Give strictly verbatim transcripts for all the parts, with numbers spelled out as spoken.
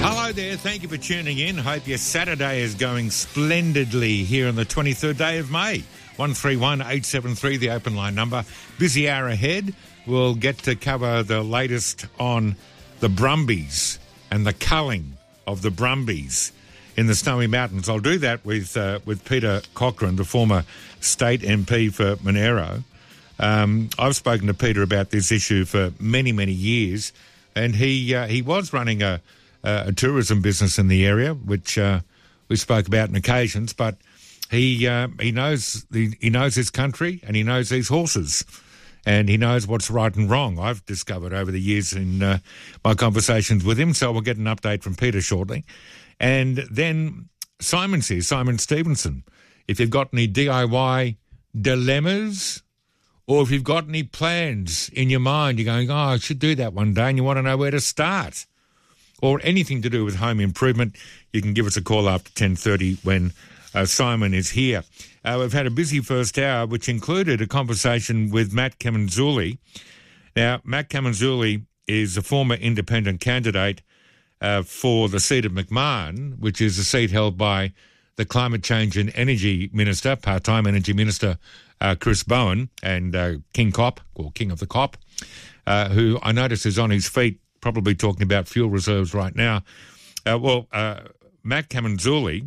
Hello there, thank you for tuning in. Hope your Saturday is going splendidly here on the twenty-third day of May. one three one eight seven three, the open line number. Busy hour ahead. We'll get to cover the latest on the Brumbies and the culling of the Brumbies in the Snowy Mountains. I'll do that with uh, with Peter Cochrane, the former state M P for Monero. Um, I've spoken to Peter about this issue for many, many years, and he uh, he was running a Uh, a tourism business in the area, which uh, we spoke about on occasions. But he uh, he knows the, he knows his country and he knows these horses, and he knows what's right and wrong. I've discovered over the years in uh, my conversations with him. So we'll get an update from Peter shortly, and then Simon's here, Simon Stevenson. If you've got any D I Y dilemmas, or if you've got any plans in your mind, you're going, oh, I should do that one day, and you want to know where to start, or anything to do with home improvement, you can give us a call after ten thirty when uh, Simon is here. Uh, we've had a busy first hour, which included a conversation with Matt Camanzuli. Now, Matt Camanzuli is a former independent candidate uh, for the seat of McMahon, which is a seat held by the Climate Change and Energy Minister, part-time Energy Minister uh, Chris Bowen, and uh, King Cop, or King of the Cop, uh, who I notice is on his feet, probably talking about fuel reserves right now. Uh, well, uh, Matt Camanzuli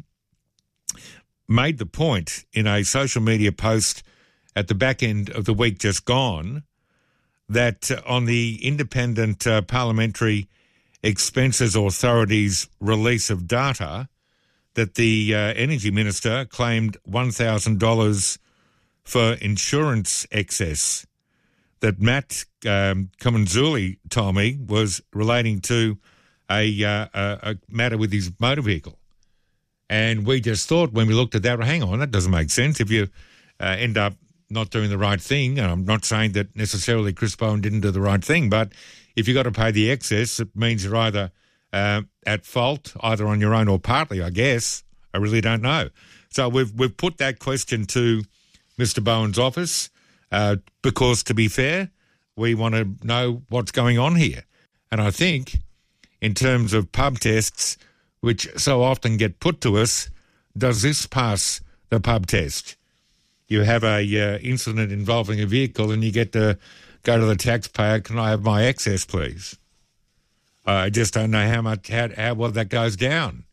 made the point in a social media post at the back end of the week just gone that uh, on the Independent uh, Parliamentary Expenses Authority's release of data, that the uh, Energy Minister claimed one thousand dollars for insurance excess. That Matt um, Camanzuli told me was relating to a, uh, a, a matter with his motor vehicle. And we just thought when we looked at that, hang on, that doesn't make sense. If you uh, end up not doing the right thing, and I'm not saying that necessarily Chris Bowen didn't do the right thing, but if you've got to pay the excess, it means you're either uh, at fault, either on your own or partly, I guess. I really don't know. So we've, we've put that question to Mister Bowen's office. Uh, because, to be fair, we want to know what's going on here. And I think in terms of pub tests, which so often get put to us, does this pass the pub test? You have a uh, incident involving a vehicle and you get to go to the taxpayer, can I have my excess, please? I just don't know how much how, how well that goes down.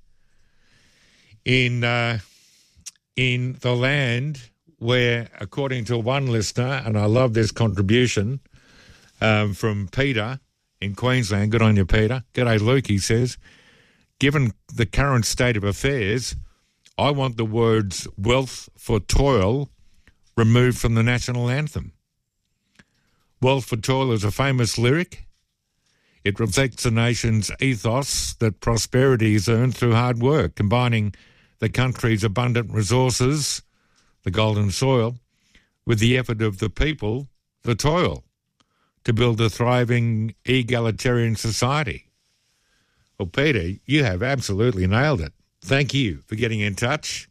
In uh, in the land where, according to one listener, and I love this contribution um, from Peter in Queensland, good on you, Peter. G'day, Luke, he says, given the current state of affairs, I want the words wealth for toil removed from the national anthem. Wealth for toil is a famous lyric. It reflects the nation's ethos that prosperity is earned through hard work, combining the country's abundant resources, the golden soil, with the effort of the people, the toil, to build a thriving egalitarian society. Well, Peter, you have absolutely nailed it. Thank you for getting in touch.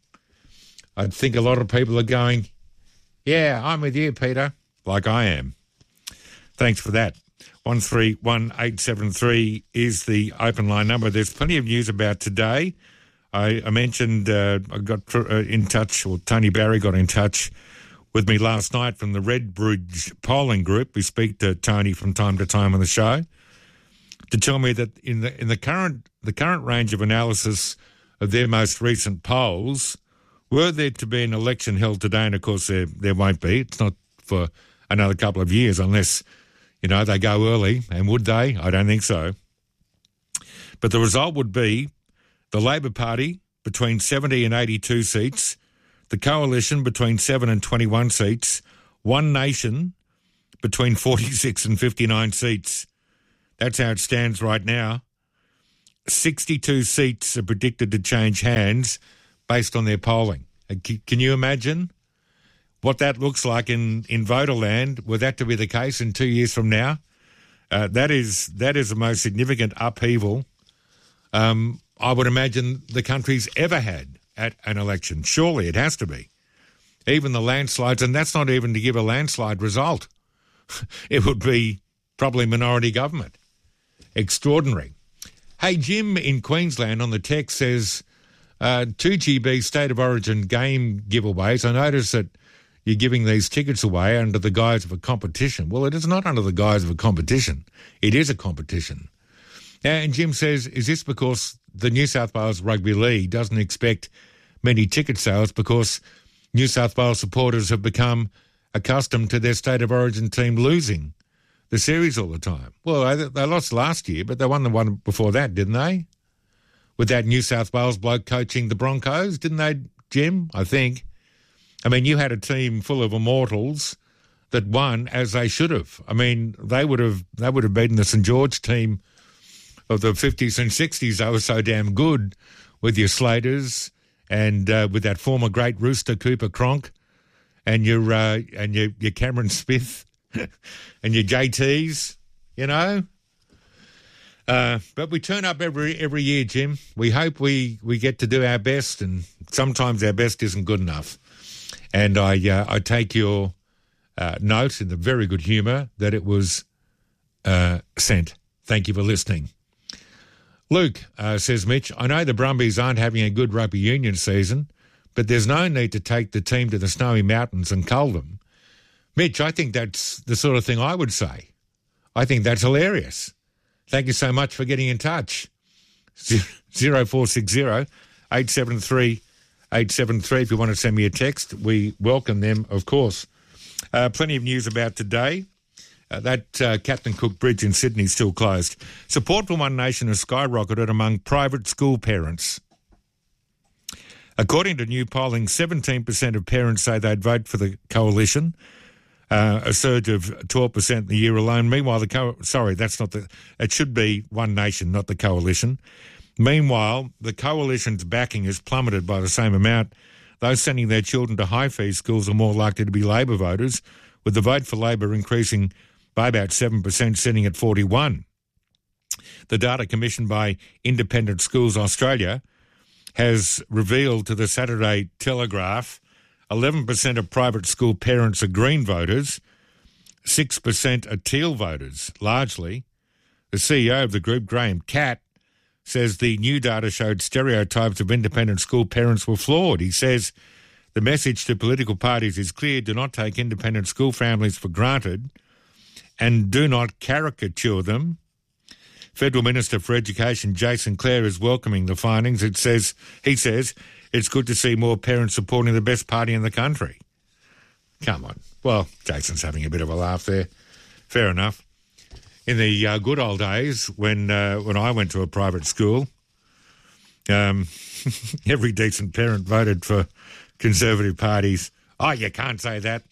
I think a lot of people are going, yeah, I'm with you, Peter, like I am. Thanks for that. one three one eight seven three is the open line number. There's plenty of news about today. I, I mentioned uh, I got uh, in touch, or Tony Barry got in touch with me last night from the Redbridge polling group. We speak to Tony from time to time on the show to tell me that in the in the current the current range of analysis of their most recent polls, were there to be an election held today, and of course there there won't be. It's not for another couple of years unless, you know, they go early. And would they? I don't think so. But the result would be the Labor Party between seventy and eighty-two seats, the Coalition between seven and twenty-one seats, One Nation between forty-six and fifty-nine seats. That's how it stands right now. sixty-two seats are predicted to change hands based on their polling. Can you imagine what that looks like in, in Voterland? Were that to be the case in two years from now? Uh, that is that is the most significant upheaval um, I would imagine the country's ever had at an election. Surely it has to be. Even the landslides, and that's not even to give a landslide result. It would be probably minority government. Extraordinary. Hey, Jim in Queensland on the text says, uh, two G B State of Origin game giveaways. I notice that you're giving these tickets away under the guise of a competition. Well, it is not under the guise of a competition. It is a competition. And Jim says, is this because the New South Wales Rugby League doesn't expect many ticket sales because New South Wales supporters have become accustomed to their State of Origin team losing the series all the time? Well, they, they lost last year, but they won the one before that, didn't they? With that New South Wales bloke coaching the Broncos, didn't they, Jim? I think. I mean, you had a team full of immortals that won as they should have. I mean, they would have they would have beaten the St George team of the fifties and sixties. They were so damn good with your Slaters and uh, with that former great rooster Cooper Cronk and your uh, and your, your Cameron Smith and your J Ts, you know. Uh, but we turn up every every year, Jim. We hope we, we get to do our best, and sometimes our best isn't good enough. And I uh, I take your uh, note in the very good humour that it was uh, sent. Thank you for listening. Luke, uh, says Mitch, I know the Brumbies aren't having a good rugby union season, but there's no need to take the team to the Snowy Mountains and cull them. Mitch, I think that's the sort of thing I would say. I think that's hilarious. Thank you so much for getting in touch. zero four six zero, eight seven three, eight seven three. If you want to send me a text, we welcome them, of course. Uh, plenty of news about today. Uh, that uh, Captain Cook Bridge in Sydney is still closed. Support for One Nation has skyrocketed among private school parents. According to new polling, seventeen percent of parents say they'd vote for the coalition, uh, a surge of twelve percent in the year alone. Meanwhile, the co- sorry, that's not the. It should be One Nation, not the coalition. Meanwhile, the coalition's backing has plummeted by the same amount. Those sending their children to high-fee schools are more likely to be Labor voters, with the vote for Labor increasing by about seven percent, sitting at forty-one. The data commissioned by Independent Schools Australia has revealed to the Saturday Telegraph eleven percent of private school parents are Green voters, six percent are Teal voters, largely. The C E O of the group, Graham Catt, says the new data showed stereotypes of independent school parents were flawed. He says the message to political parties is clear: do not take independent school families for granted and do not caricature them. Federal Minister for Education Jason Clare is welcoming the findings. It says he says it's good to see more parents supporting the best party in the country. Come on. Well, Jason's having a bit of a laugh there. Fair enough. In the uh, good old days when uh, when I went to a private school, um, every decent parent voted for Conservative parties. Oh, you can't say that.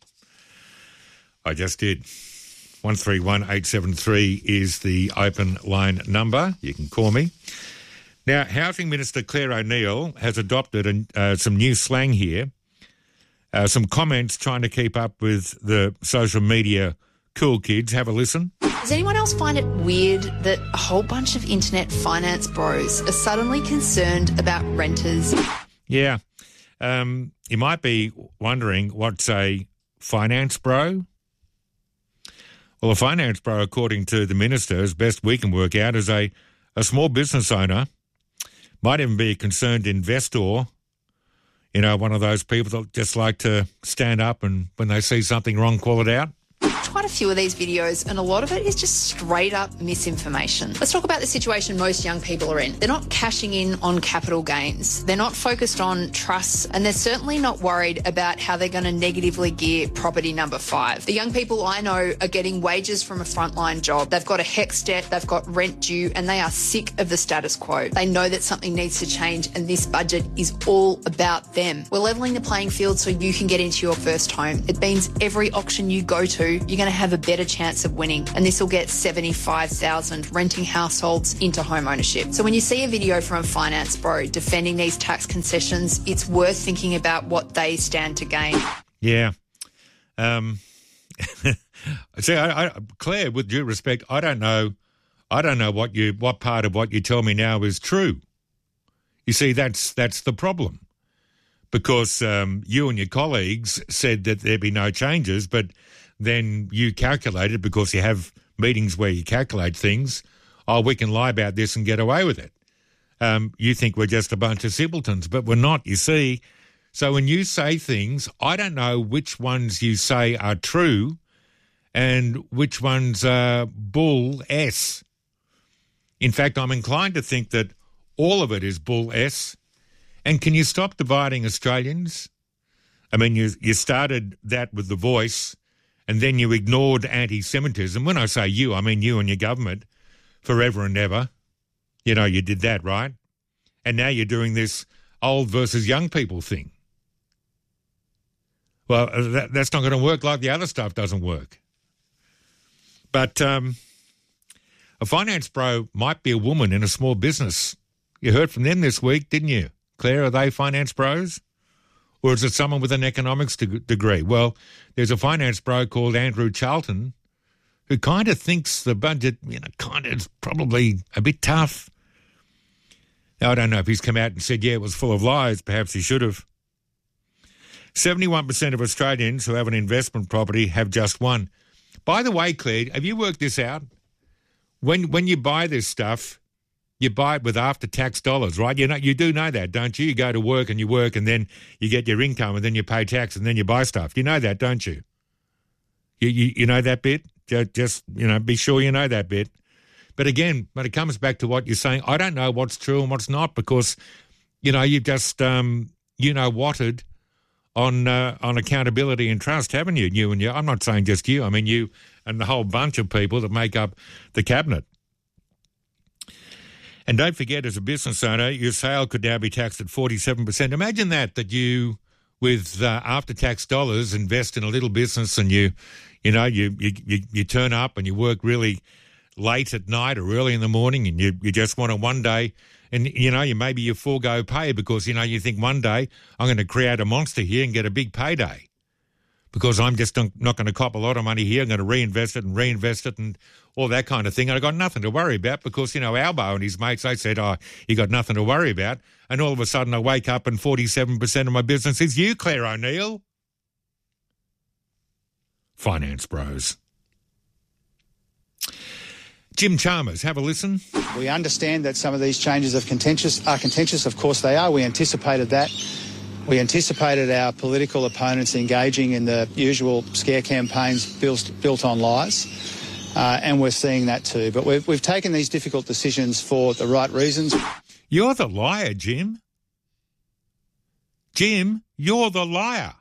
I just did. one three one eight seven three is the open line number. You can call me. Now, Housing Minister Claire O'Neil has adopted a, uh, some new slang here, uh, some comments trying to keep up with the social media cool kids. Have a listen. Does anyone else find it weird that a whole bunch of internet finance bros are suddenly concerned about renters? Yeah. Um, you might be wondering what's a finance bro? Well, a finance bro, according to the minister, as best we can work out, is a, a small business owner, might even be a concerned investor, you know, one of those people that just like to stand up and when they see something wrong, call it out. Quite a few of these videos, and a lot of it is just straight up misinformation. Let's talk about the situation most young people are in. They're not cashing in on capital gains. They're not focused on trusts, and they're certainly not worried about how they're going to negatively gear property number five. The young people I know are getting wages from a frontline job. They've got a HECS debt, they've got rent due, and they are sick of the status quo. They know that something needs to change, and this budget is all about them. We're levelling the playing field so you can get into your first home. It means every auction you go to, you're going to have a better chance of winning, and this will get seventy-five thousand renting households into home ownership. So when you see a video from a finance bro defending these tax concessions, it's worth thinking about what they stand to gain. Yeah. Um, see, I, I, Claire, with due respect, I don't know, I don't know what you, what part of what you tell me now is true. You see, that's that's the problem, because um, you and your colleagues said that there'd be no changes, but then you calculated, because you have meetings where you calculate things oh, we can lie about this and get away with it. Um, you think we're just a bunch of simpletons, but we're not, you see. So when you say things, I don't know which ones you say are true and which ones are bull S. In fact, I'm inclined to think that all of it is bull S. And can you stop dividing Australians? I mean, you you started that with The Voice, and then you ignored anti-Semitism. When I say you, I mean you and your government, forever and ever. You know, you did that, right? And now you're doing this old versus young people thing. Well, that, that's not going to work like the other stuff doesn't work. But um, a finance bro might be a woman in a small business. You heard from them this week, didn't you? Claire, are they finance bros? Or is it someone with an economics de- degree? Well, there's a finance bro called Andrew Charlton who kind of thinks the budget, you know, kind of is probably a bit tough. Now, I don't know if he's come out and said, yeah, it was full of lies. Perhaps he should have. seventy-one percent of Australians who have an investment property have just one. By the way, Claire, have you worked this out? When when you buy this stuff, you buy it with after-tax dollars, right? You know, you do know that, don't you? You go to work and you work and then you get your income and then you pay tax and then you buy stuff. You know that, don't you? You you, you know that bit? Just, just, you know, be sure you know that bit. But again, when it comes back to what you're saying, I don't know what's true and what's not because, you know, you've just, um, you know, whatted on uh, on accountability and trust, haven't you? You and you. I'm not saying just you. I mean, you and the whole bunch of people that make up the cabinet. And don't forget, as a business owner, your sale could now be taxed at forty-seven percent. Imagine that, that you, with uh, after-tax dollars, invest in a little business and you, you know, you, you, you, you turn up and you work really late at night or early in the morning and you, you just want to one day, and, you know, you maybe you forego pay because, you know, you think one day I'm going to create a monster here and get a big payday because I'm just not going to cop a lot of money here. I'm going to reinvest it and reinvest it and all that kind of thing. And I've got nothing to worry about because, you know, Albo and his mates, they said, oh, you got nothing to worry about. And all of a sudden I wake up and forty-seven percent of my business is you, Claire O'Neill. Finance bros. Jim Chalmers, have a listen. We understand that some of these changes of contentious are contentious. Of course they are. We anticipated that. We anticipated our political opponents engaging in the usual scare campaigns built, built on lies, uh, and we're seeing that too. But we've, we've taken these difficult decisions for the right reasons. You're the liar, Jim. Jim, you're the liar.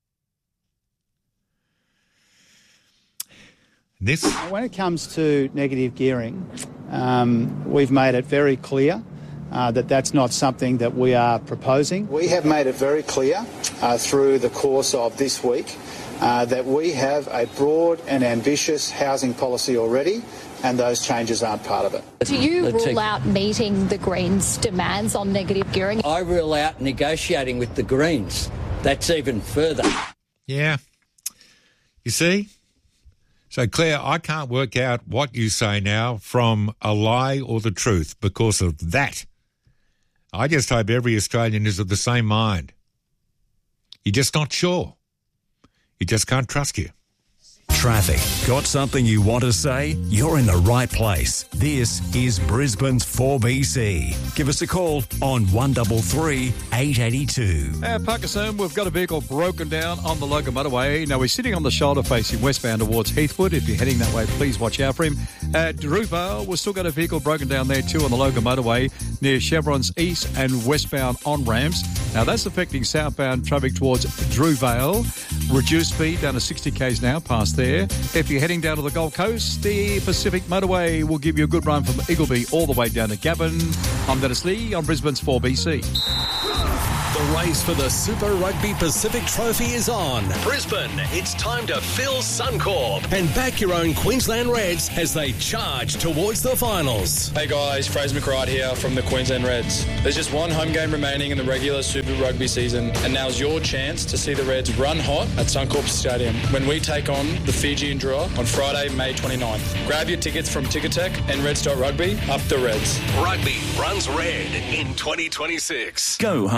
This. When it comes to negative gearing, um, we've made it very clear uh, that that's not something that we are proposing. We have made it very clear uh, through the course of this week uh, that we have a broad and ambitious housing policy already, and those changes aren't part of it. Do you rule out meeting the Greens' demands on negative gearing? I rule out negotiating with the Greens. That's even further. Yeah. You see? So, Claire, I can't work out what you say now from a lie or the truth because of that. I just hope every Australian is of the same mind. You're just not sure. You just can't trust you. Traffic. Got something you want to say? You're in the right place. This is Brisbane's four B C. Give us a call on one three three, eight eight two. At Pakistan, we've got a vehicle broken down on the Logan Motorway. Now, we're sitting on the shoulder facing westbound towards Heathwood. If you're heading that way, please watch out for him. At Druvale, we've still got a vehicle broken down there too on the Logan Motorway near Chevron's east and westbound on-ramps. Now, that's affecting southbound traffic towards Druvale. Reduced speed down to sixty k's now past there. If you're heading down to the Gold Coast, the Pacific Motorway will give you a good run from Eagleby all the way down to Gavin. I'm Dennis Lee on Brisbane's four B C. The race for the Super Rugby Pacific Trophy is on. Brisbane, it's time to fill Suncorp and back your own Queensland Reds as they charge towards the finals. Hey guys, Fraser McRide here from the Queensland Reds. There's just one home game remaining in the regular Super Rugby season, and now's your chance to see the Reds run hot at Suncorp Stadium when we take on the Fijian Drua on Friday, May twenty-ninth. Grab your tickets from Ticketek and Reds dot Rugby. Up the Reds. Rugby runs red in twenty twenty-six. Go Harvey Norman.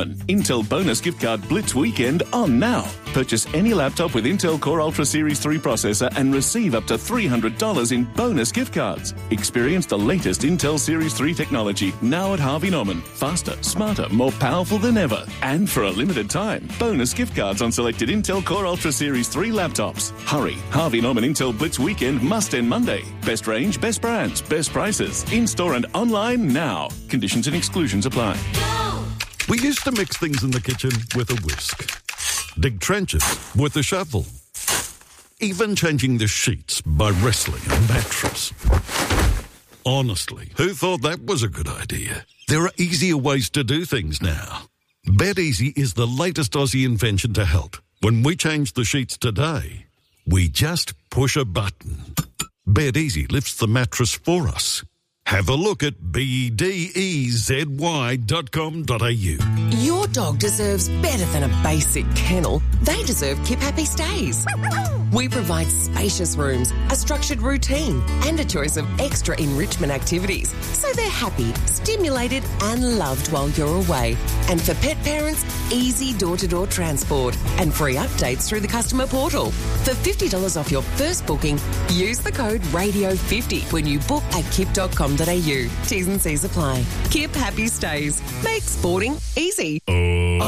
Norman. Intel Bonus Gift Card Blitz Weekend on now. Purchase any laptop with Intel Core Ultra Series three processor and receive up to three hundred dollars in bonus gift cards. Experience the latest Intel Series three technology now at Harvey Norman. Faster, smarter, more powerful than ever. And for a limited time, bonus gift cards on selected Intel Core Ultra Series three laptops. Hurry, Harvey Norman Intel Blitz Weekend must end Monday. Best range, best brands, best prices. In-store and online now. Conditions and exclusions apply. We used to mix things in the kitchen with a whisk. Dig trenches with a shovel. Even changing the sheets by wrestling a mattress. Honestly, who thought that was a good idea? There are easier ways to do things now. BetEasy is the latest Aussie invention to help. When we change the sheets today, we just push a button. BetEasy lifts the mattress for us. Have a look at B E D E Z Y dot com dot a u. Your dog deserves better than a basic kennel. They deserve Kip Happy Stays. We provide spacious rooms, a structured routine, and a choice of extra enrichment activities, so they're happy, stimulated, and loved while you're away. And for pet parents, easy door-to-door transport and free updates through the customer portal. For fifty dollars off your first booking, use the code radio fifty when you book at kip dot com dot a u. T's and C's apply. Kip Happy Stays. Make sporting easy. Oh,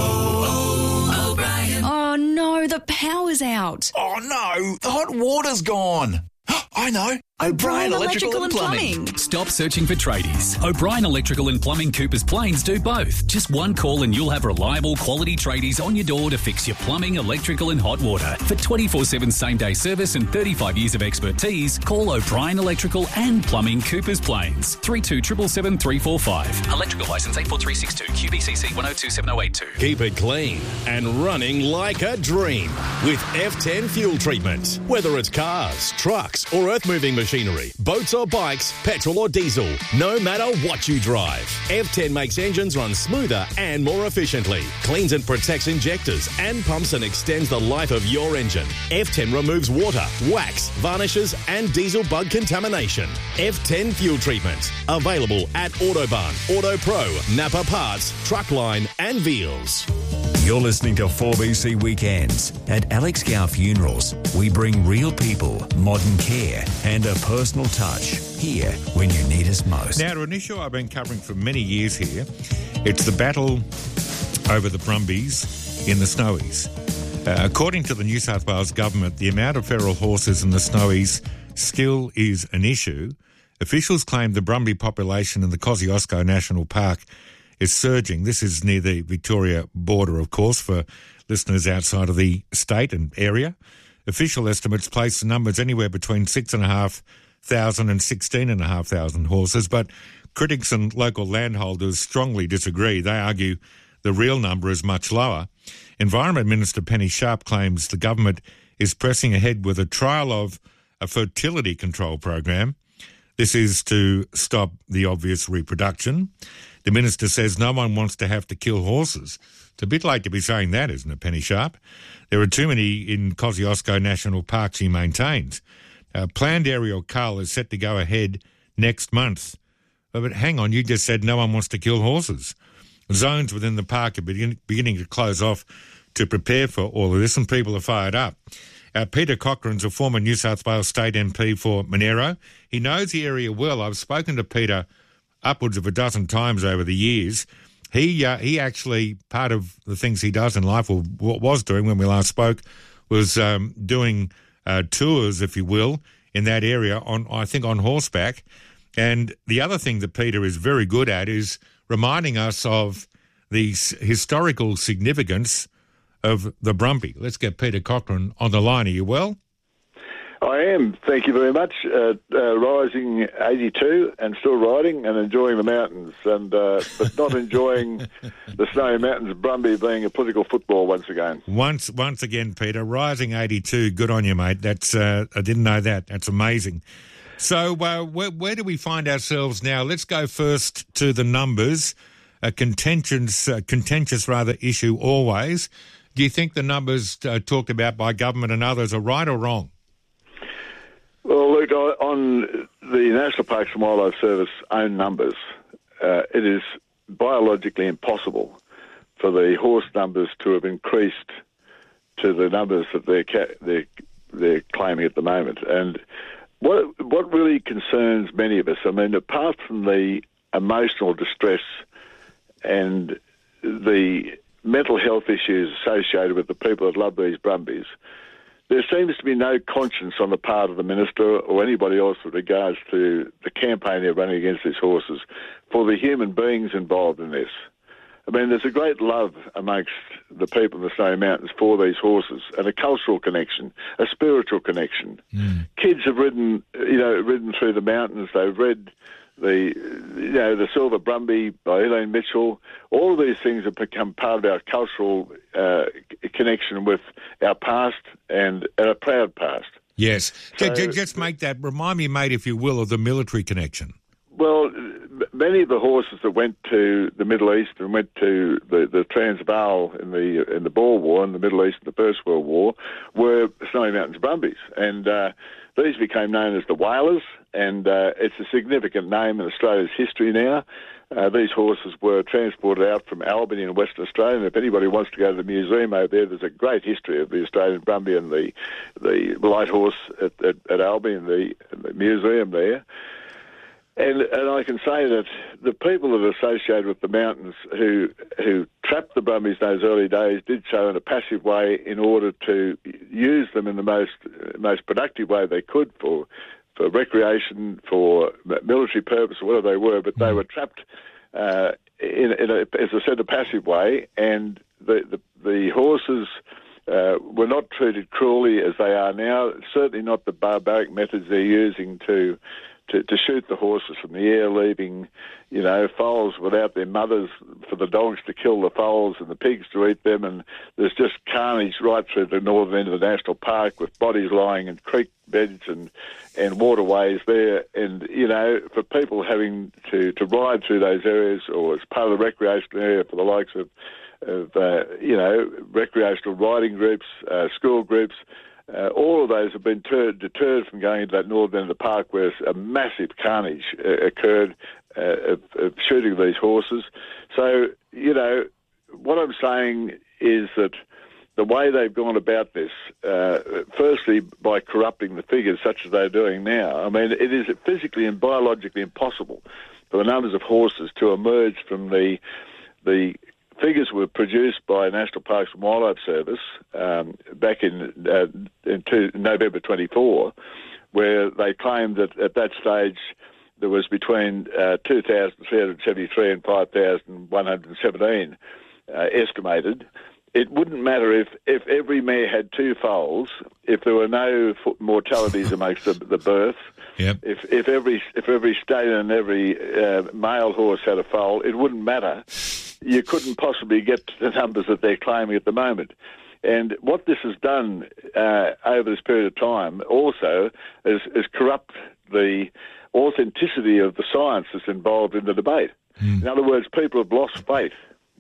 oh, O'Brien. Oh no, the power's out. Oh no, the hot water's gone. I know. O'Brien Electrical, Electrical and Plumbing. Plumbing. Stop searching for tradies. O'Brien Electrical and Plumbing Coopers Plains do both. Just one call and you'll have reliable quality tradies on your door to fix your plumbing, electrical and hot water. For twenty-four seven same-day service and thirty-five years of expertise, call O'Brien Electrical and Plumbing Coopers Plains. three two seven seven three four five. Electrical licence eight four three six two. Q B C C one oh two seven oh eight two. Keep it clean and running like a dream with F ten fuel treatment. Whether it's cars, trucks or earth-moving machinery, boats or bikes, petrol or diesel, no matter what you drive, F ten makes engines run smoother and more efficiently, cleans and protects injectors and pumps and extends the life of your engine. F ten removes water, wax, varnishes and diesel bug contamination. F ten fuel treatment, available at Autobahn, Auto Pro, Napa Parts, Truckline and Veals. You're listening to four B C Weekends. At Alex Gow Funerals, we bring real people, modern care and a personal touch here when you need us most. Now, to an issue I've been covering for many years here, it's the battle over the Brumbies in the Snowies. Uh, according to the New South Wales government, the amount of feral horses in the Snowies still is an issue. Officials claim the Brumby population in the Kosciuszko National Park is surging. This is near the Victoria border, of course, for listeners outside of the state and area. Official estimates place the numbers anywhere between six and a half thousand and sixteen and a half thousand horses, but critics and local landholders strongly disagree. They argue the real number is much lower. Environment Minister Penny Sharp claims the government is pressing ahead with a trial of a fertility control program. This is to stop the obvious reproduction. The minister says no one wants to have to kill horses. It's a bit late to be saying that, isn't it, Penny Sharp? There are too many in Kosciuszko National Park, she maintains. Uh, planned aerial cull is set to go ahead next month. Oh, but hang on, you just said no one wants to kill horses. Zones within the park are begin- beginning to close off to prepare for all of this, and people are fired up. Uh, Peter Cochrane's a former New South Wales State M P for Monero. He knows the area well. I've spoken to Peter upwards of a dozen times over the years. He uh, he actually, part of the things he does in life, or what was doing when we last spoke, was um, doing uh, tours, if you will, in that area, on I think on horseback. And the other thing that Peter is very good at is reminding us of the historical significance of the Brumby. Let's get Peter Cochrane on the line. Are you well? I am, thank you very much. Uh, uh, rising eighty-two and still riding and enjoying the mountains, and uh, but not enjoying the Snowy Mountains. Brumby being a political football once again. Once, once again, Peter. Rising eighty-two. Good on you, mate. That's uh, I didn't know that. That's amazing. So, uh, where, where do we find ourselves now? Let's go first to the numbers. A contentious, uh, contentious rather issue always. Do you think the numbers uh, talked about by government and others are right or wrong? Well, look, on the National Parks and Wildlife Service own numbers, uh, it is biologically impossible for the horse numbers to have increased to the numbers that they're ca- they're, they're claiming at the moment. And what what really concerns many of us, I mean, apart from the emotional distress and the mental health issues associated with the people that love these brumbies, there seems to be no conscience on the part of the minister or anybody else with regards to the campaign they're running against these horses for the human beings involved in this. I mean, there's a great love amongst the people in the Snowy Mountains for these horses, and a cultural connection, a spiritual connection. Mm. Kids have ridden, you know, ridden through the mountains. They've read the, you know, the Silver Brumby by Elaine Mitchell. All of these things have become part of our cultural uh, connection with our past and our proud past. Yes. So, just make that, remind me, mate, if you will, of the military connection. Well, many of the horses that went to the Middle East and went to the, the Transvaal in the in the Boer War in the Middle East in the First World War were Snowy Mountains Brumbies, and uh, these became known as the Whalers, and uh, it's a significant name in Australia's history now. Uh, these horses were transported out from Albany in Western Australia, and if anybody wants to go to the museum over there, there's a great history of the Australian Brumby and the the light horse at, at, at Albany in the, in the museum there. And, and I can say that the people that are associated with the mountains who who trapped the Brumbies in those early days did so in a passive way in order to use them in the most most productive way they could for for recreation, for military purpose, or whatever they were. But they were trapped uh, in, in a, as I said, a passive way, and the the, the horses uh, were not treated cruelly as they are now. Certainly not the barbaric methods they're using to. To, to shoot the horses from the air, leaving, you know, foals without their mothers, for the dogs to kill the foals and the pigs to eat them, and there's just carnage right through the northern end of the national park with bodies lying in creek beds and, and waterways there. And, you know, for people having to, to ride through those areas, or as part of the recreational area for the likes of, of uh, you know, recreational riding groups, uh, school groups, Uh, all of those have been ter- deterred from going into that northern end of the park where a massive carnage uh, occurred uh, of, of shooting these horses. So, you know, what I'm saying is that the way they've gone about this, uh, firstly, by corrupting the figures such as they're doing now, I mean, it is physically and biologically impossible for the numbers of horses to emerge from the the figures were produced by National Parks and Wildlife Service um, back in, uh, in two, November twenty-four, where they claimed that at that stage there was between uh, two thousand three hundred seventy-three and five thousand one hundred seventeen uh, estimated. It wouldn't matter if, if every mare had two foals, if there were no mortalities amongst the, the births, yep. if if every if every stallion and every uh, male horse had a foal, it wouldn't matter. You couldn't possibly get the numbers that they're claiming at the moment. And what this has done uh, over this period of time also is, is corrupt the authenticity of the science that's involved in the debate. Mm. In other words, people have lost faith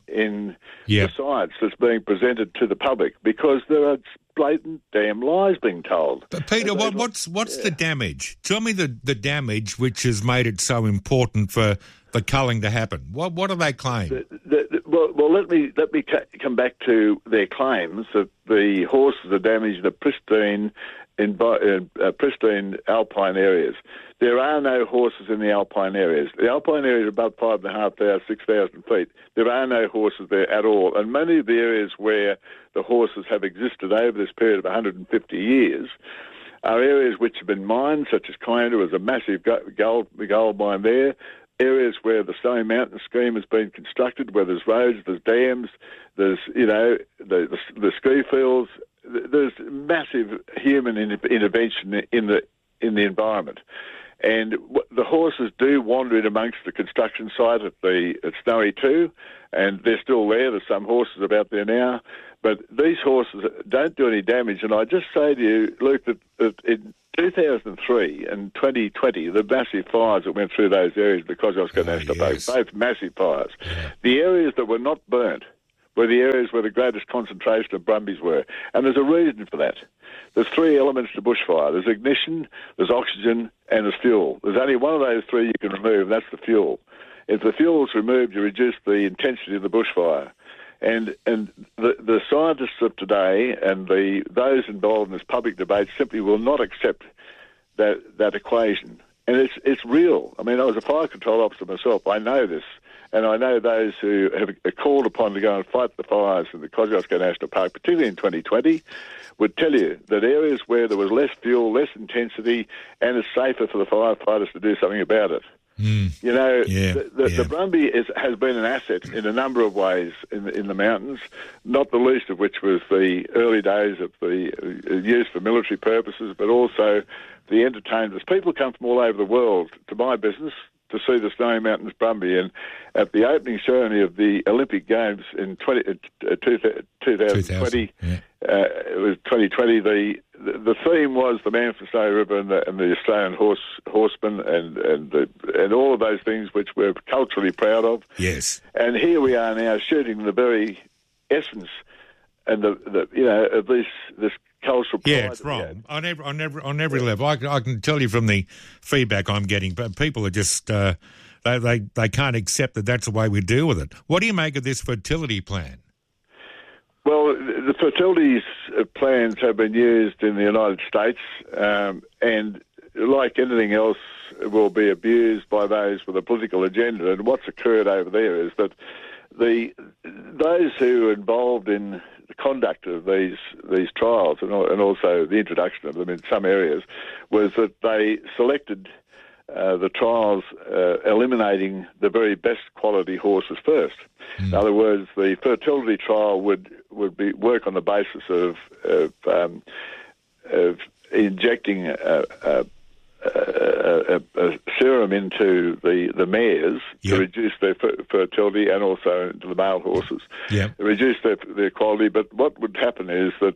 in yep. the science that's being presented to the public because there are blatant damn lies being told. But Peter, what, what's what's yeah. the damage? Tell me the, the damage which has made it so important for the culling to happen. What what do they claim? The, the, the, well, well, let me let me ca- come back to their claims that the horses are damaged in pristine, in, uh, pristine alpine areas. There are no horses in the alpine areas. The alpine areas are above five and a half thousand, six thousand feet. There are no horses there at all. And many of the areas where the horses have existed over this period of one hundred fifty years are areas which have been mined, such as Kiona was a massive gold, gold mine there. Areas where the Snowy Mountain scheme has been constructed, where there's roads, there's dams, there's, you know, the, the, the ski fields. There's massive human in, intervention in the in the environment. And the horses do wander in amongst the construction site at the at Snowy two, and they're still there. There's some horses about there now. But these horses don't do any damage. And I just say to you, Luke, that, that in two thousand three and twenty twenty, the massive fires that went through those areas because I was going oh, to yes. both massive fires. Yeah. The areas that were not burnt were the areas where the greatest concentration of brumbies were. And there's a reason for that. There's three elements to bushfire. There's ignition, there's oxygen, and there's fuel. There's only one of those three you can remove, and that's the fuel. If the fuel is removed, you reduce the intensity of the bushfire. And and the, the scientists of today and the those involved in this public debate simply will not accept that that equation. And it's it's real. I mean, I was a fire control officer myself. I know this. And I know those who have are called upon to go and fight the fires in the Kosciuszko National Park, particularly in twenty twenty, would tell you that areas where there was less fuel, less intensity, and it's safer for the firefighters to do something about it. Mm. You know, yeah, the, the, yeah. the Brumby is, has been an asset in a number of ways in the, in the mountains, not the least of which was the early days of the uh, use for military purposes, but also the entertainers. People come from all over the world to my business to see the Snowy Mountains Brumby, and at the opening ceremony of the Olympic Games in twenty, uh, two thousand twenty, yeah. uh, it was twenty twenty, the, the the theme was the Man from Snowy River and the, and the Australian horse horseman and and the, and all of those things which we're culturally proud of. Yes. And here we are now shooting the very essence and the, the you know of this this cultural pride. Yeah, it's wrong on every on every on every level. I can, I can tell you from the feedback I'm getting, but people are just uh, they, they they can't accept that that's the way we deal with it. What do you make of this fertility plan? Well, the fertility plans have been used in the United States, um, and like anything else, will be abused by those with a political agenda. And what's occurred over there is that the those who are involved in the conduct of these these trials and, and also the introduction of them in some areas was that they selected uh, the trials uh, eliminating the very best quality horses first. Mm. In other words, the fertility trial would would be work on the basis of of, um, of injecting a, a A, a, a serum into the, the mares yep. to reduce their f- fertility and also into the male horses, yep. reduce their, their quality. But what would happen is that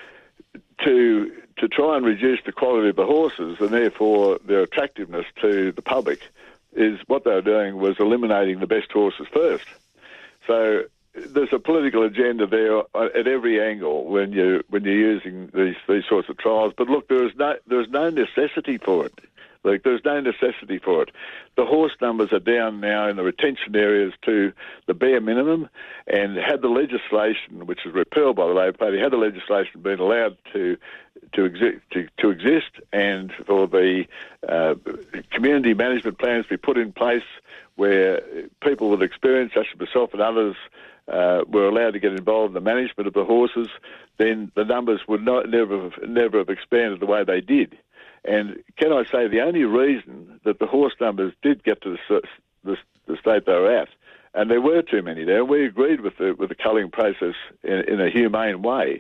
to to try and reduce the quality of the horses and therefore their attractiveness to the public is what they were doing was eliminating the best horses first. So there's a political agenda there at every angle when you when you're using these these sorts of trials. But look, there is no there's no necessity for it. Like there's no necessity for it. The horse numbers are down now in the retention areas to the bare minimum, and had the legislation, which was repealed by the Labor Party, had the legislation been allowed to to exist to, to exist, and for the uh, community management plans to be put in place, where people with experience, such as myself and others, Uh, were allowed to get involved in the management of the horses, then the numbers would not never have, never have expanded the way they did. And can I say the only reason that the horse numbers did get to the, the, the state they were at, and there were too many there, and we agreed with the with the culling process in, in a humane way,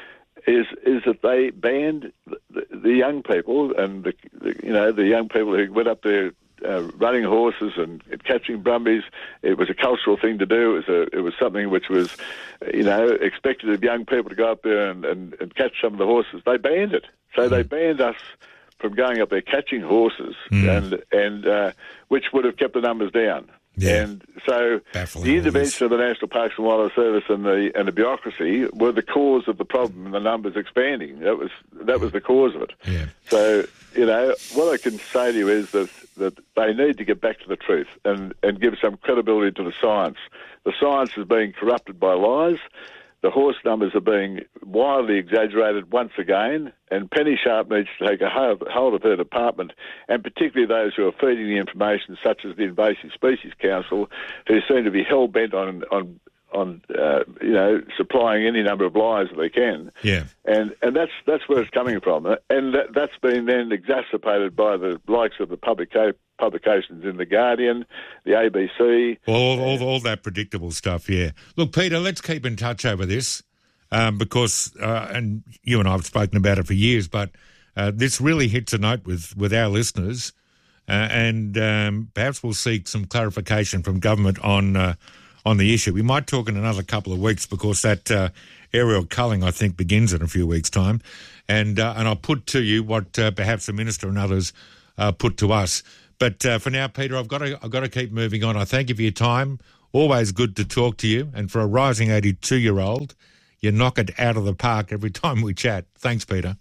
is is that they banned the, the young people and the, the you know the young people who went up there. Uh, running horses and, and catching brumbies. It was a cultural thing to do. It was a, it was something which was, you know, expected of young people to go up there and, and, and catch some of the horses. They banned it. So mm. they banned us from going up there catching horses, mm. and and uh, which would have kept the numbers down. Yeah. And so Baffling the intervention of the National Parks and Wildlife Service and the and the bureaucracy were the cause of the problem, and the numbers expanding. That was that was the cause of it. Yeah. So, you know, what I can say to you is that, that they need to get back to the truth and, and give some credibility to the science. The science is being corrupted by lies. The horse numbers are being wildly exaggerated once again, and Penny Sharp needs to take a hold of her department, and particularly those who are feeding the information, such as the Invasive Species Council, who seem to be hell-bent on on on uh, you know supplying any number of lies that they can. Yeah, and and that's that's where it's coming from, and that, that's been then exacerbated by the likes of the publica- publications in The Guardian, the A B C, all all, all that predictable stuff. Yeah, look, Peter, let's keep in touch over this um, because, uh, and you and I have spoken about it for years, but uh, this really hits a note with with our listeners, uh, and um, perhaps we'll seek some clarification from government on. Uh, on the issue. We might talk in another couple of weeks because that uh, aerial culling, I think, begins in a few weeks' time. And uh, and I'll put to you what uh, perhaps the Minister and others uh, put to us. But uh, for now, Peter, I've got to I've got to keep moving on. I thank you for your time. Always good to talk to you. And for a rising eighty-two-year-old, you knock it out of the park every time we chat. Thanks, Peter.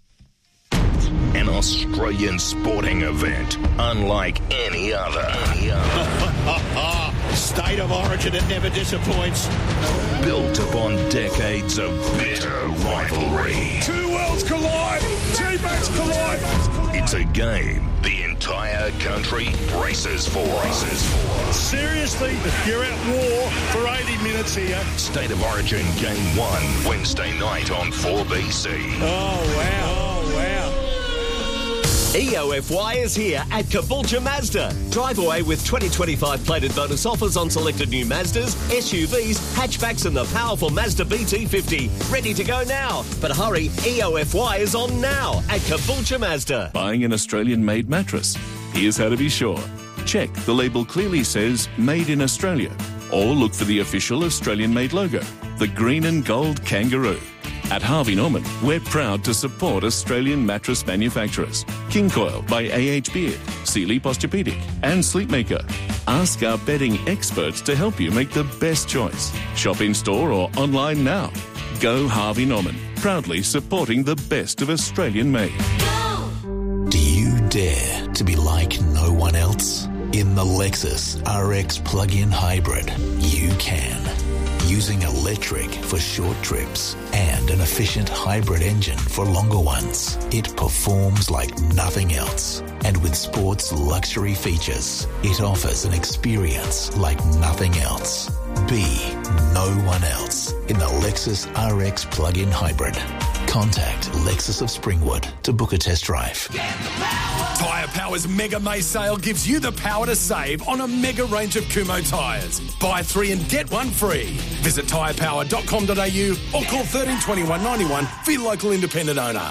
An Australian sporting event unlike any other. Any other. State of Origin, it never disappoints. Built upon decades of bitter rivalry. Two worlds collide. Teammates collide. It's a game the entire country braces for. Braces for. Seriously, you're at war for eighty minutes here. State of Origin Game one, Wednesday night on four B C. Oh, wow. Oh, wow. E O F Y is here at Caboolture Mazda. Drive away with twenty twenty-five plated bonus offers on selected new Mazdas, S U Vs, hatchbacks and the powerful Mazda B T fifty. Ready to go now. But hurry, E O F Y is on now at Caboolture Mazda. Buying an Australian-made mattress? Here's how to be sure. Check the label clearly says Made in Australia, or look for the official Australian-made logo, the green and gold kangaroo. At Harvey Norman, we're proud to support Australian mattress manufacturers. King Coil by A H Beard, Sealy Posturepedic and Sleepmaker. Ask our bedding experts to help you make the best choice. Shop in-store or online now. Go Harvey Norman, proudly supporting the best of Australian made. Do you dare to be like no one else? In the Lexus R X plug-in hybrid, you can. Using electric for short trips and an efficient hybrid engine for longer ones, it performs like nothing else. And with sports luxury features, it offers an experience like nothing else. Be no one else in the Lexus R X plug-in hybrid. Contact Lexus of Springwood to book a test drive. Tyre Power's Mega May sale gives you the power to save on a mega range of Kumho tyres. Buy three and get one free. Visit tyre power dot com dot a u or call thirteen twenty-one ninety-one for your local independent owner.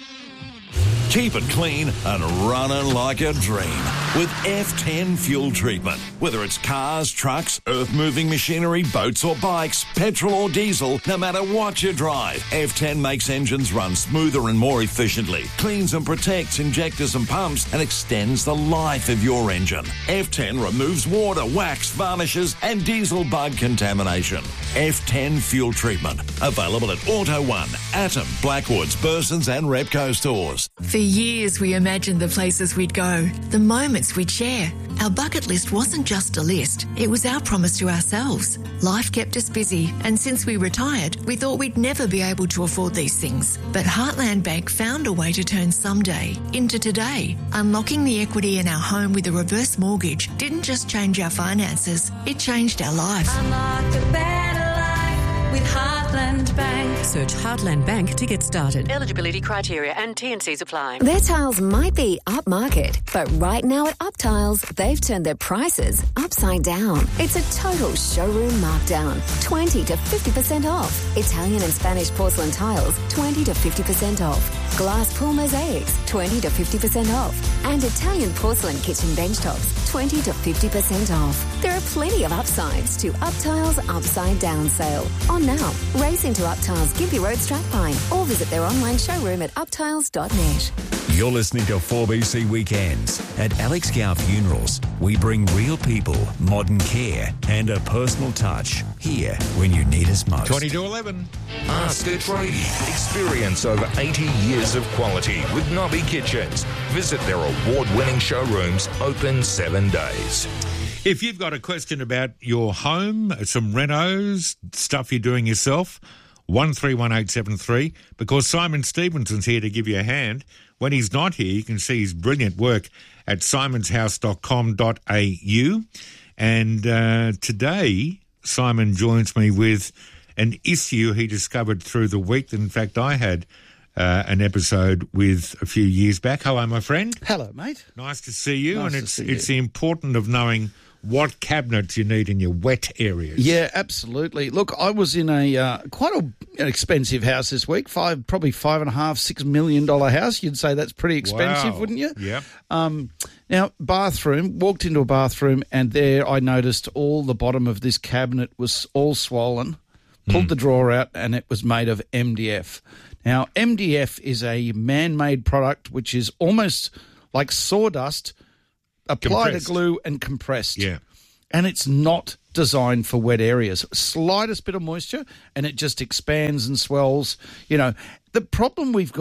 Keep it clean and running like a dream with F ten fuel treatment. Whether it's cars, trucks, earth-moving machinery, boats or bikes, petrol or diesel, no matter what you drive, F ten makes engines run smoother and more efficiently, cleans and protects injectors and pumps, and extends the life of your engine. F ten removes water, wax, varnishes, and diesel bug contamination. F ten fuel treatment. Available at Auto One, Atom, Blackwoods, Burson's and Repco stores. For years, we imagined the places we'd go, the moments we'd share. Our bucket list wasn't just a list, it was our promise to ourselves. Life kept us busy, and since we retired, we thought we'd never be able to afford these things. But Heartland Bank found a way to turn someday into today. Unlocking the equity in our home with a reverse mortgage didn't just change our finances, it changed our life. Unlock a better life with Heartland Bank. Search Heartland Bank to get started. Eligibility criteria and T and Cs apply. Their tiles might be upmarket, but right now at Up Tiles, they've turned their prices upside down. It's a total showroom markdown. twenty to fifty percent off. Italian and Spanish porcelain tiles, twenty to fifty percent off. Glass pool mosaics, twenty to fifty percent off. And Italian porcelain kitchen bench tops, twenty to fifty percent off. There are plenty of upsides to Up Tiles Upside Down sale. On now, race into Up Tiles Gympie Road, Strathpine, or visit their online showroom at uptiles dot net. You're listening to four B C Weekends. At Alex Gow Funerals, we bring real people, modern care, and a personal touch here when you need us most. twenty to eleven. Ask a tradie. Experience over eighty years of quality with Nobby Kitchens. Visit their award-winning showrooms, open seven days. If you've got a question about your home, some renos, stuff you're doing yourself, one three one eight seven three, because Simon Stevenson's here to give you a hand. When he's not here, you can see his brilliant work at simons house dot com dot a u. And uh, today, Simon joins me with an issue he discovered through the week. In fact, I had uh, an episode with a few years back. Hello, my friend. Hello, mate. Nice to see you. Nice and to it's see it's you. important of knowing what cabinets you need in your wet areas. Yeah, absolutely. Look, I was in a uh, quite a, an expensive house this week, five probably five and a half, six million dollar house. You'd say that's pretty expensive, Wow. wouldn't you? Yeah. Um, now, bathroom, walked into a bathroom and there I noticed all the bottom of this cabinet was all swollen, pulled Mm. the drawer out and it was made of M D F. Now, M D F is a man-made product which is almost like sawdust applied Compressed. a glue and compressed. Yeah. And it's not designed for wet areas. Slightest bit of moisture and it just expands and swells. You know, the problem we've got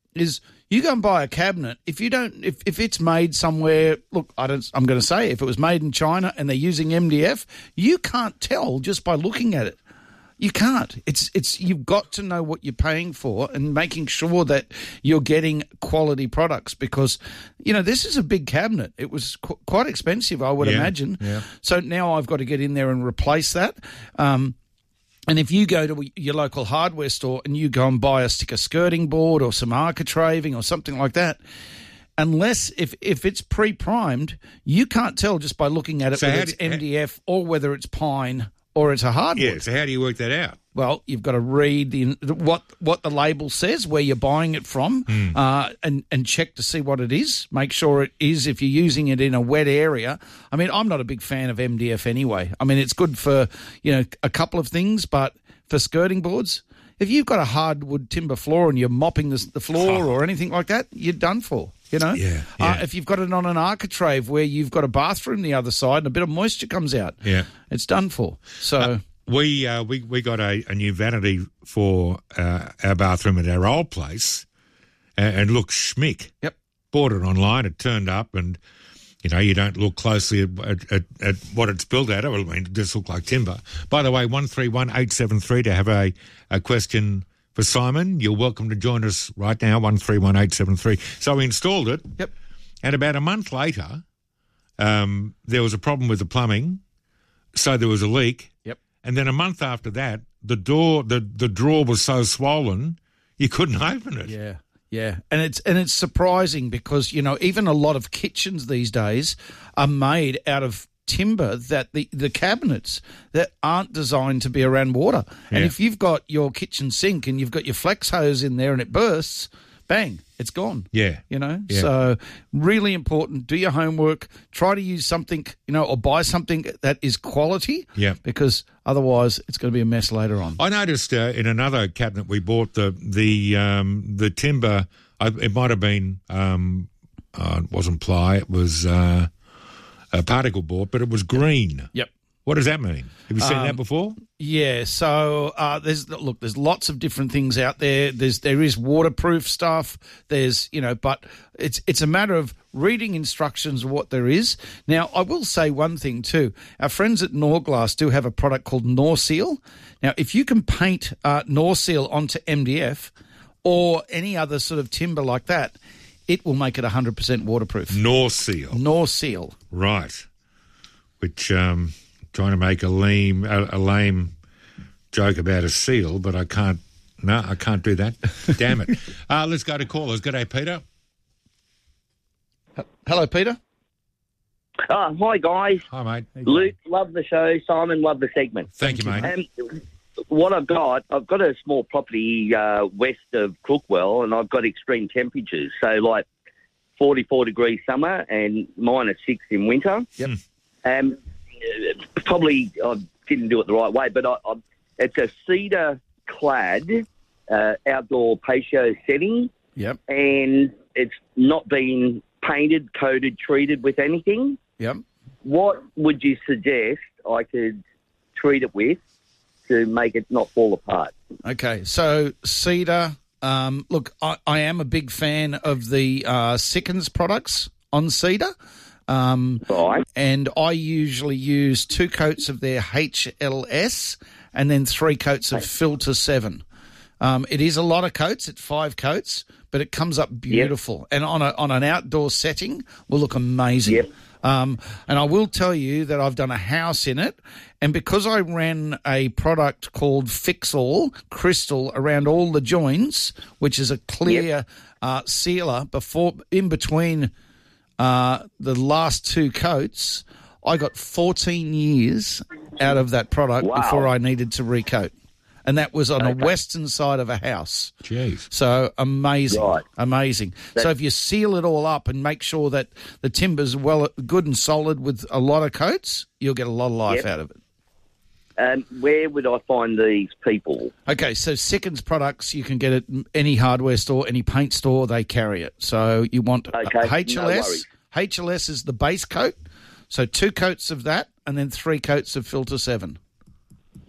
is you go and buy a cabinet. If you don't, if, if it's made somewhere, look, I don't, I'm going to say if it was made in China and they're using M D F, you can't tell just by looking at it. You can't. It's it's you've got to know what you're paying for and making sure that you're getting quality products because, you know, this is a big cabinet. It was qu- quite expensive, I would Yeah, imagine. yeah. So now I've got to get in there and replace that. Um, and if you go to your local hardware store and you go and buy a sticker skirting board or some architraving or something like that, unless if, if it's pre-primed, you can't tell just by looking at it So whether how it's do- M D F or whether it's pine or it's a hardwood. Yeah, so how do you work that out? Well, you've got to read the what what the label says, where you're buying it from, Hmm. uh, and and check to see what it is. Make sure it is if you're using it in a wet area. I mean, I'm not a big fan of M D F anyway. I mean, it's good for, you know, a couple of things, but for skirting boards, if you've got a hardwood timber floor and you're mopping the, the floor or anything like that, you're done for. You know, Yeah, Uh, yeah. if you've got it on an architrave where you've got a bathroom the other side and a bit of moisture comes out, Yeah. it's done for. So. Uh, we uh, we we got a, a new vanity for uh, our bathroom at our old place, and, and looked schmick. Yep. Bought it online. It turned up, and you know you don't look closely at, at, at what it's built out of. I mean, it does look like timber. By the way, one three one eight seven three to have a, a question for Simon. You're welcome to join us right now. One three one eight seven three. So we installed it. Yep. And about a month later, um, there was a problem with the plumbing, so there was a leak. Yep. And then a month after that, the door, the, the drawer was so swollen, you couldn't open it. Yeah, yeah, and it's and it's surprising because, you know, even a lot of kitchens these days are made out of timber that the, the cabinets that aren't designed to be around water. And Yeah. if you've got your kitchen sink and you've got your flex hose in there and it bursts, bang, it's gone. Yeah. You know, Yeah. so really important. Do your homework. Try to use something, you know, or buy something that is quality. Yeah. Because otherwise, it's going to be a mess later on. I noticed uh, in another cabinet we bought the the um, the timber. I, it might have been um, uh, it wasn't ply. It was uh, a particle board, but it was green. Yep. What does that mean? Have you seen Um, that before? Yeah, so uh, there's look, there's lots of different things out there. There's there is waterproof stuff. There's you know, but it's it's a matter of reading instructions of what there is. Now, I will say one thing too. Our friends at Norglass do have a product called Norseal. Now, if you can paint uh, Norseal onto M D F or any other sort of timber like that, it will make it one hundred percent waterproof. Norseal. Norseal. Right. Which um, trying to make a lame a, a lame joke about a seal, but I can't. No, I can't do that. Damn it. Uh, let's go to callers. Good day, Peter. Hello, Peter. Oh, hi, guys. Hi, mate. Luke, love the show. Simon, love the segment. Thank you, mate. Um, what I've got, I've got a small property uh, west of Crookwell, and I've got extreme temperatures. So, like forty-four degrees summer and minus six in winter. Yep. Um, probably I didn't do it the right way, but I, I, it's a cedar-clad uh, outdoor patio setting. Yep. And it's not been painted, coated, treated with anything. Yep. What would you suggest I could treat it with to make it not fall apart? Okay, so cedar. Um, look, I, I am a big fan of the uh, Sickens products on cedar. Um, right. And I usually use two coats of their H L S and then three coats of Filter seven. Um, it is a lot of coats. It's five coats, but it comes up beautiful. Yep. And on a on an outdoor setting, will look amazing. Yep. Um, and I will tell you that I've done a house in it, and because I ran a product called Fix All Crystal around all the joints, which is a clear yep. uh, sealer before in between uh, the last two coats, I got fourteen years out of that product wow. before I needed to recoat. And that was on okay. a western side of a house. Jeez. So amazing, right. amazing. That's- so if you seal it all up and make sure that the timber's well, good and solid with a lot of coats, you'll get a lot of life yep. out of it. Um, where would I find these people? Okay, so Sickens products, you can get it at any hardware store, any paint store, they carry it. So you want okay. H L S. No worries. H L S is the base coat. So two coats of that and then three coats of Filter seven.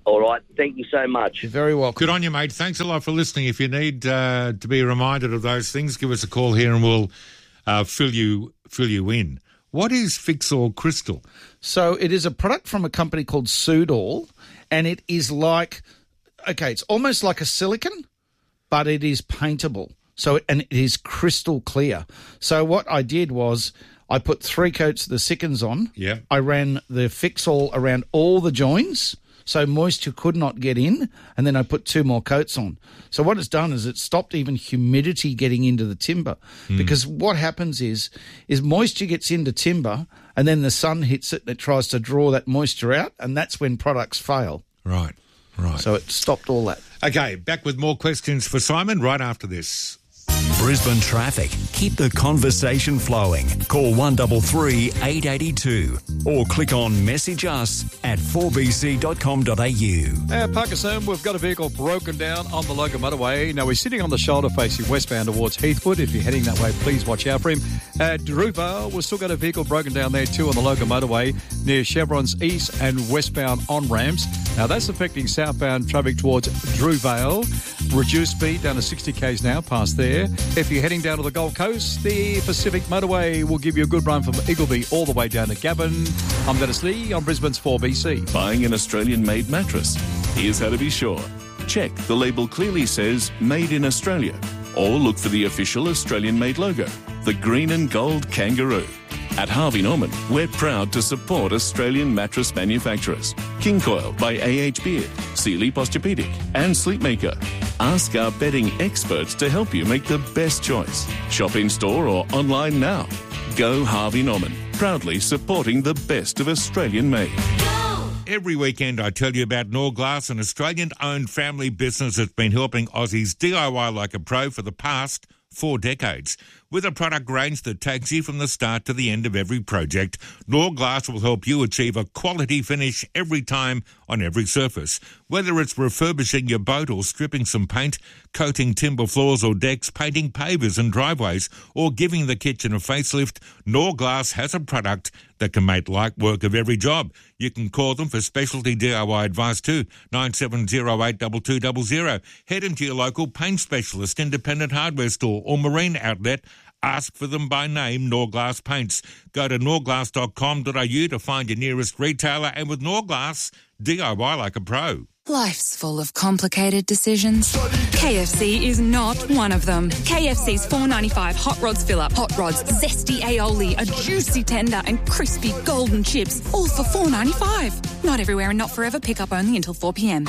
All right. Thank you so much. You're very welcome. Good on you, mate. Thanks a lot for listening. If you need uh, to be reminded of those things, give us a call here and we'll uh, fill you fill you in. What is Fixall Crystal? So it is a product from a company called Sudol, and it is like, okay, it's almost like a silicone, but it is paintable. So and it is crystal clear. So what I did was I put three coats of the Sikkens on. Yeah. I ran the Fixall around all the joins, so moisture could not get in, and then I put two more coats on. So what it's done is it's stopped even humidity getting into the timber, Mm. because what happens is is moisture gets into timber, and then the sun hits it and it tries to draw that moisture out, and that's when products fail. Right, right. So it stopped all that. Okay, back with more questions for Simon right after this. Brisbane traffic. Keep the conversation flowing. Call one three three, eight eight two or click on message us at four b c dot com dot a u. At Pakistan, we've got a vehicle broken down on the Logan Motorway. Now, we're sitting on the shoulder facing westbound towards Heathwood. If you're heading that way, please watch out for him. At Druvale, we've still got a vehicle broken down there too on the Logan Motorway near Chevron's east and westbound on-ramps. Now, that's affecting southbound traffic towards Druvale. Reduced speed down to sixty k's now past there. If you're heading down to the Gold Coast, the Pacific Motorway will give you a good run from Eagleby all the way down to Gavin. I'm Dennis Lee on Brisbane's four B C. Buying an Australian-made mattress? Here's how to be sure. Check the label clearly says Made in Australia, or look for the official Australian-made logo, the green and gold kangaroo. At Harvey Norman, we're proud to support Australian mattress manufacturers. King Coil by A H Beard, Sealy Posturepedic and Sleepmaker. Ask our bedding experts to help you make the best choice. Shop in-store or online now. Go Harvey Norman, proudly supporting the best of Australian-made. Every weekend I tell you about Norglass, an Australian-owned family business that's been helping Aussies D I Y like a pro for the past four decades. With a product range that takes you from the start to the end of every project, Norglass will help you achieve a quality finish every time on every surface. Whether it's refurbishing your boat or stripping some paint, coating timber floors or decks, painting pavers and driveways, or giving the kitchen a facelift, Norglass has a product that can make light work of every job. You can call them for specialty D I Y advice too, nine seven zero eight two two zero zero. Head into your local paint specialist, independent hardware store or marine outlet. Ask for them by name, Norglass Paints. Go to norglass dot com dot a u to find your nearest retailer, and with Norglass, D I Y like a pro. Life's full of complicated decisions. K F C is not one of them. K F C's four ninety-five Hot Rods Fill Up. Hot Rods, zesty aioli, a juicy tender and crispy golden chips, all for four ninety-five. Not everywhere and not forever. Pick up only until four p.m.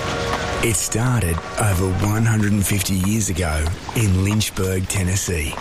It started over one hundred fifty years ago in Lynchburg, Tennessee.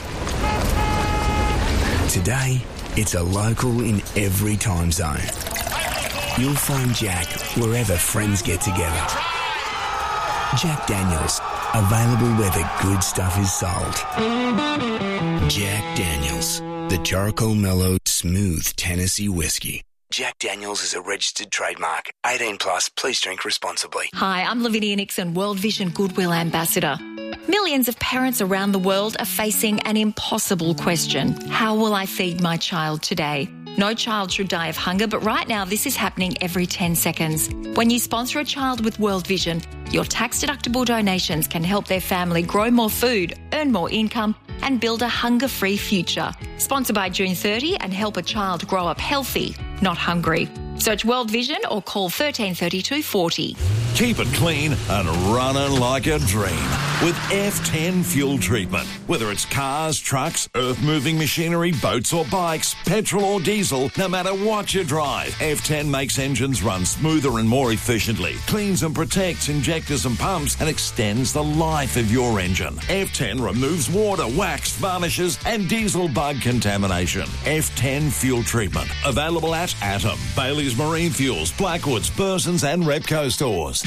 Today, it's a local in every time zone. You'll find Jack wherever friends get together. Jack Daniels, available where the good stuff is sold. Jack Daniels, the charcoal mellow, smooth Tennessee whiskey. Jack Daniels is a registered trademark. eighteen plus, please drink responsibly. Hi, I'm Lavinia Nixon, World Vision Goodwill Ambassador. Millions of parents around the world are facing an impossible question. How will I feed my child today? No child should die of hunger, but right now this is happening every ten seconds. When you sponsor a child with World Vision, your tax-deductible donations can help their family grow more food, earn more income, and build a hunger-free future. Sponsor by June thirtieth and help a child grow up healthy, not hungry. Search World Vision or call thirteen thirty-two forty. Keep it clean and running like a dream with F ten fuel treatment. Whether it's cars, trucks, earth-moving machinery, boats or bikes, petrol or diesel, no matter what you drive, F ten makes engines run smoother and more efficiently, cleans and protects injectors and pumps, and extends the life of your engine. F ten removes water, wax, varnishes and diesel bug contamination. F ten fuel treatment. Available at Atom, Bailey's Marine Fuels, Blackwoods, Burson's and Repco stores.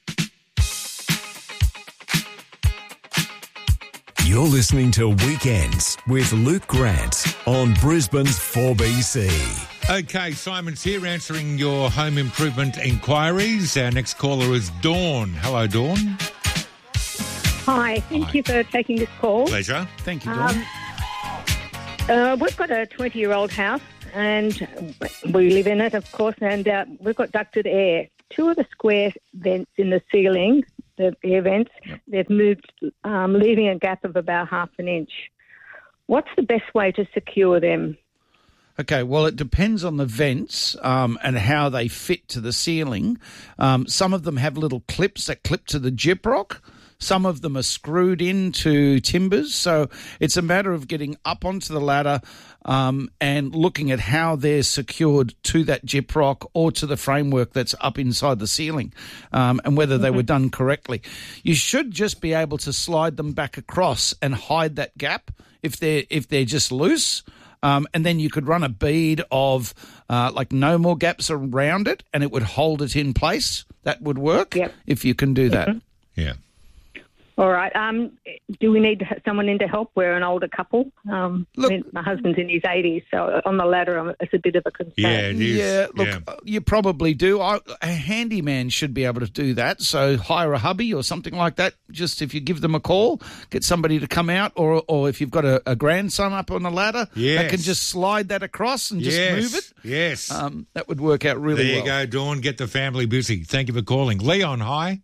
You're listening to Weekends with Luke Grant on Brisbane's four B C. Okay, Simon's here answering your home improvement inquiries. Our next caller is Dawn. Hello, Dawn. Hi, thank Hi. you for taking this call. Pleasure. Thank you, Dawn. Um, uh, we've got a twenty-year-old house and we live in it, of course, and uh, we've got ducted air. two of the square vents in the ceiling, the air vents, yep. they've moved, um, leaving a gap of about half an inch. What's the best way to secure them? Okay, well, it depends on the vents um, and how they fit to the ceiling. Um, some of them have little clips that clip to the gyprock. Some of them are screwed into timbers. So it's a matter of getting up onto the ladder um, and looking at how they're secured to that gyprock or to the framework that's up inside the ceiling um, and whether they mm-hmm. were done correctly. You should just be able to slide them back across and hide that gap if they're, if they're just loose. Um, and then you could run a bead of uh, like no more gaps around it and it would hold it in place. That would work yep. if you can do that. Mm-hmm. Yeah. All right. Um, do we need someone in to help? We're an older couple. Um, look, I mean, my husband's in his eighties, so on the ladder it's a bit of a concern. Yeah, it is. Yeah, look, yeah. you probably do. I, a handyman should be able to do that. So hire a hubby or something like that. Just if you give them a call, get somebody to come out, or or if you've got a, a grandson up on the ladder, yes. that can just slide that across and just yes. move it. Yes. Um, that would work out really well. There you well. go, Dawn. Get the family busy. Thank you for calling. Leon, hi.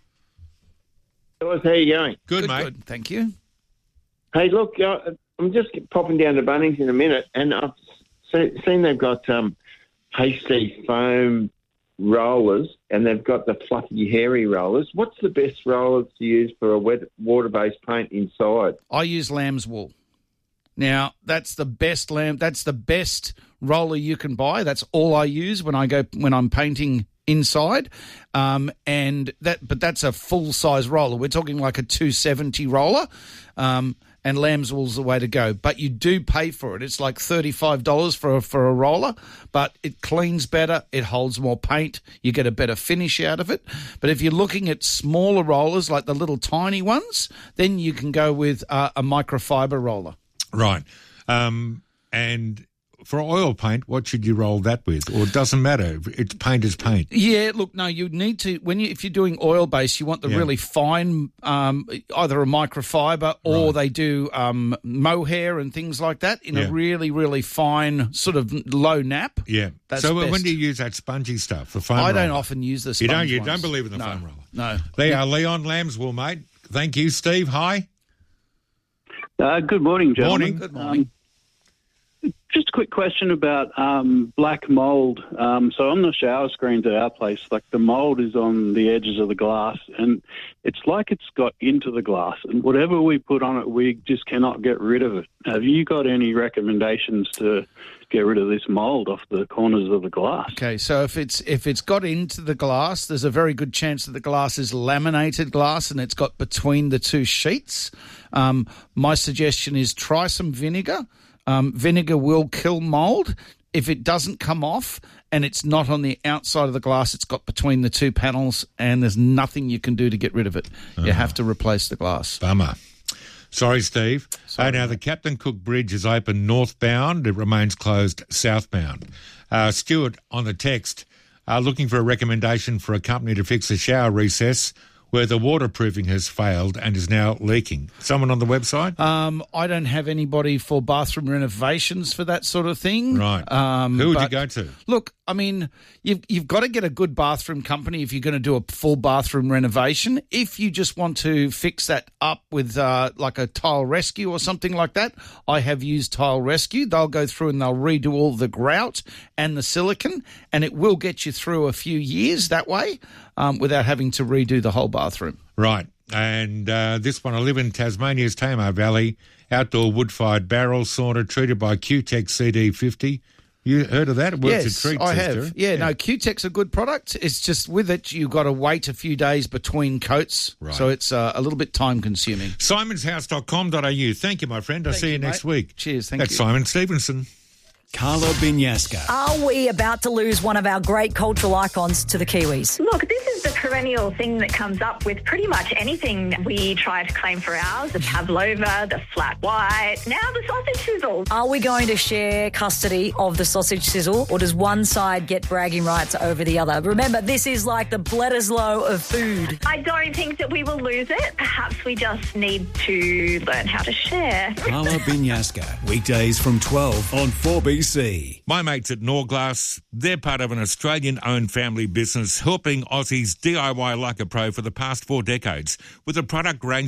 How are you going? Good, good mate. Good. Thank you. Hey, look, uh, I'm just popping down to Bunnings in a minute, and I've see, seen they've got um, hasty foam rollers, and they've got the fluffy, hairy rollers. What's the best rollers to use for a wet, water-based paint inside? I use lamb's wool. Now, that's the best lamb. That's the best roller you can buy. That's all I use when I go when I'm painting inside, um, and that. But that's a full size roller. We're talking like a two seventy roller, um, and lamb's wool's the way to go. But you do pay for it. It's like thirty five dollars for a, for a roller, but it cleans better. It holds more paint. You get a better finish out of it. But if you're looking at smaller rollers like the little tiny ones, then you can go with uh, a microfiber roller. Right, um, and. For oil paint, what should you roll that with? Or it doesn't matter. It's paint is paint. Yeah, look, no, you need to, when you, if you're doing oil base, you want the yeah. really fine, um, either a microfiber or right. they do um, mohair and things like that in yeah. a really, really fine sort of low nap. Yeah. That's so best. when do you use that spongy stuff, the foam I roller? don't often use the sponge You don't, you ones. don't believe in the no, foam roller? No. There you are, Leon Lambswool, mate. Thank you. Steve, hi. Uh, good morning, gentlemen. Morning. Good morning. Um, Just a quick question about um, black mould. Um, so on the shower screens at our place, like the mould is on the edges of the glass, and it's like it's got into the glass. And whatever we put on it, we just cannot get rid of it. Have you got any recommendations to get rid of this mould off the corners of the glass? Okay, so if it's if it's got into the glass, there's a very good chance that the glass is laminated glass and it's got between the two sheets. Um, my suggestion is try some vinegar. Um, vinegar will kill mould. If it doesn't come off and it's not on the outside of the glass, it's got between the two panels and there's nothing you can do to get rid of it. Uh-huh. You have to replace the glass. Bummer. Sorry, Steve. Sorry, oh, now, mate. the Captain Cook Bridge is open northbound. It remains closed southbound. Uh, Stuart, on the text, uh, looking for a recommendation for a company to fix a shower recess where the waterproofing has failed and is now leaking. Someone on the website? Um, I don't have anybody for bathroom renovations for that sort of thing. Right. Um, Who would but you go to? Look, I mean, you've, you've got to get a good bathroom company if you're going to do a full bathroom renovation. If you just want to fix that up with uh, like a Tile Rescue or something like that, I have used Tile Rescue. They'll go through and they'll redo all the grout and the silicone, and it will get you through a few years that way um, without having to redo the whole bathroom. Right. And uh, this one, I live in Tasmania's Tamar Valley, outdoor wood-fired barrel sauna treated by Q-Tech C D fifty. You heard of that? It works yes, at treats, I says have. Terry. Yeah, yeah, no, Q-Tech's a good product. It's just with it, you've got to wait a few days between coats. Right. So it's uh, a little bit time-consuming. simons house dot com dot a u. Thank you, my friend. I'll Thank see you, you, next mate. week. Cheers, thank That's you. Simon Stevenson. Carla Binyaska. Are we about to lose one of our great cultural icons to the Kiwis? Look, this is the perennial thing that comes up with pretty much anything we try to claim for ours. The pavlova, the flat white, now the sausage sizzle. Are we going to share custody of the sausage sizzle, or does one side get bragging rights over the other? Remember, this is like the Bledisloe of food. I don't think that we will lose it. Perhaps we just need to learn how to share. Carla Binyaska. Weekdays from twelve on four B C. My mates at Norglass, they're part of an Australian-owned family business helping Aussies D I Y like a pro for the past four decades with a product range